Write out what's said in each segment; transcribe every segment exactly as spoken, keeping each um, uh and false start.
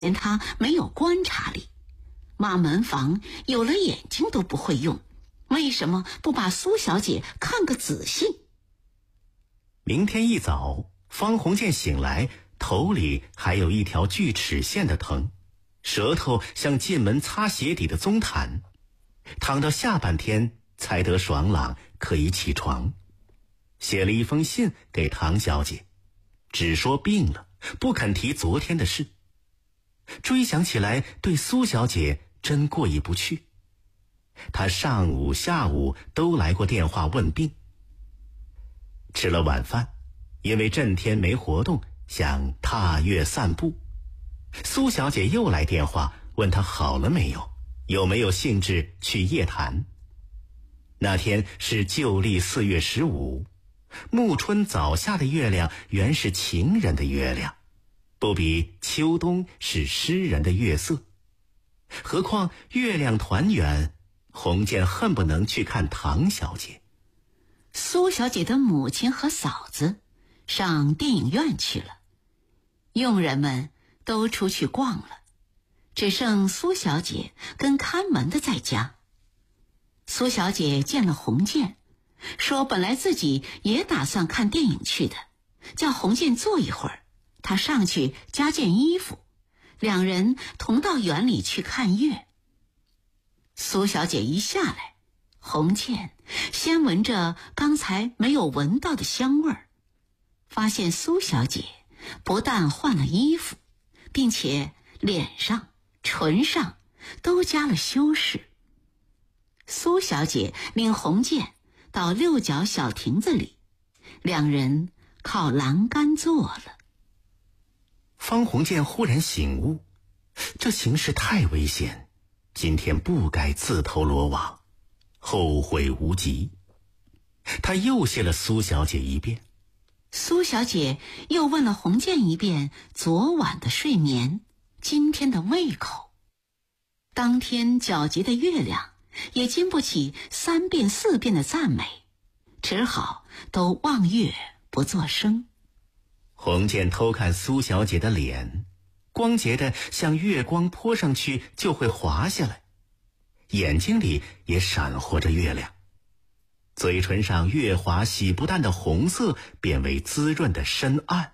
嫌他没有观察力，骂门房有了眼睛都不会用，为什么不把苏小姐看个仔细？ 明天一早，方鸿渐醒来，头里还有一条锯齿线的疼，舌头像进门擦鞋底的棕毯，躺到下半天才得爽朗，可以起床。写了一封信给唐小姐，只说病了，不肯提昨天的事。追想起来，对苏小姐真过意不去。她上午下午都来过电话问病。吃了晚饭，因为这天没活动，想踏月散步。苏小姐又来电话问她好了没有，有没有兴致去夜谈。那天是旧历四月十五，暮春早下的月亮原是情人的月亮，不比秋冬是诗人的月色。何况月亮团圆，鸿渐恨不能去看唐小姐。 苏小姐的母亲和嫂子上电影院去了，佣人们都出去逛了，只剩苏小姐跟看门的在家。苏小姐见了鸿渐，说本来自己也打算看电影去的，叫鸿渐坐一会儿，她上去加件衣服，两人同到园里去看月。苏小姐一下来，鸿渐先闻着刚才没有闻到的香味儿，发现苏小姐不但换了衣服，并且脸上唇上都加了修饰。苏小姐领鸿渐到六角小亭子里，两人靠栏杆坐了。 方鸿渐忽然醒悟，这形势太危险，今天不该自投罗网，后悔无及。他又谢了苏小姐一遍， 苏小姐又问了鸿渐一遍昨晚的睡眠，今天的胃口。当天皎洁的月亮也经不起三遍四遍的赞美，只好都望月不作声。 鸿渐偷看苏小姐的脸，光洁的像月光泼上去就会滑下来，眼睛里也闪活着月亮，嘴唇上月滑洗不淡的红色变为滋润的深暗。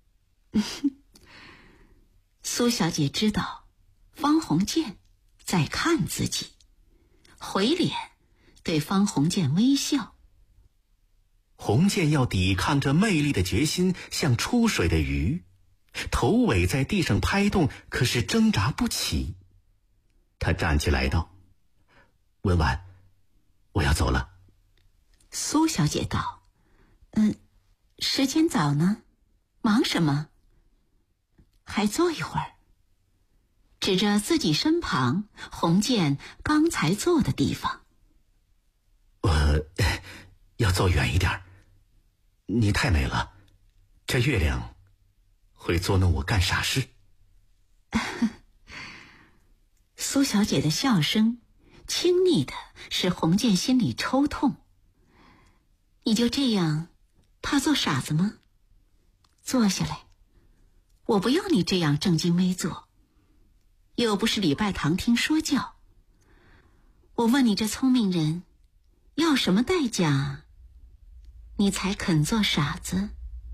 苏小姐知道方鸿渐在看自己，回脸对方鸿渐微笑。 鸿渐要抵抗这魅力的决心像出水的鱼，头尾在地上拍动，可是挣扎不起。他站起来道：文婉，我要走了。 苏小姐道：嗯，时间早呢，忙什么？还坐一会儿。指着自己身旁鸿渐刚才坐的地方。 我要坐远一点，你太美了，这月亮会捉弄我干傻事。 苏小姐的笑声轻昵的使鸿渐心里抽痛。你就这样怕做傻子吗？坐下来，我不要你这样正襟危坐，又不是礼拜堂听说教。我问你这聪明人，要什么代价你才肯做傻子？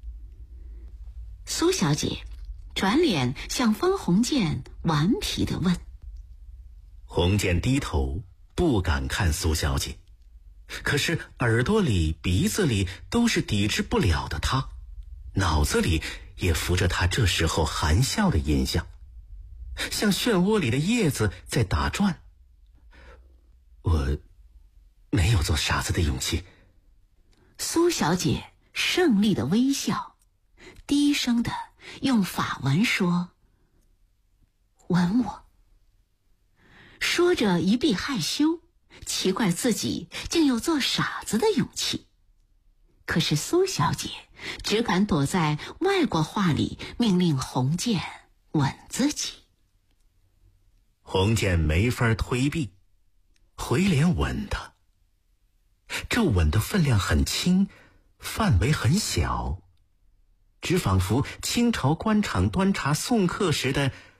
苏小姐转脸向方鸿渐顽皮地问。 鸿渐低头不敢看苏小姐，可是耳朵里鼻子里都是抵制不了的他，脑子里也浮着他这时候含笑的印象，像漩涡里的叶子在打转。我没有做傻子的勇气。 苏小姐胜利的微笑，低声的用法文说：吻我。说着一避害羞，奇怪自己竟有做傻子的勇气。可是苏小姐只敢躲在外国话里命令鸿渐吻自己。 鸿渐没法推避，回脸吻他。这吻的分量很轻，范围很小，只仿佛清朝官场端茶送客时的